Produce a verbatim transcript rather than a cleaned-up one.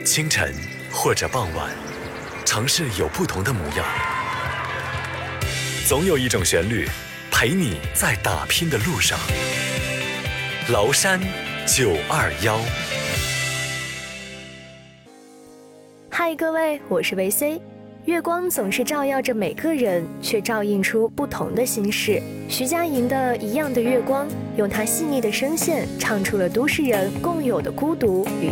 清晨或者傍晚，城市有不同的模样，总有一种旋律陪你在打拼的路上。崂山九二幺， 嗨，各位，我是维 C。月光总是照耀着每个人，却照映出不同的心事。徐佳莹的《一样的月光》，用她细腻的声线唱出了都市人共有的孤独与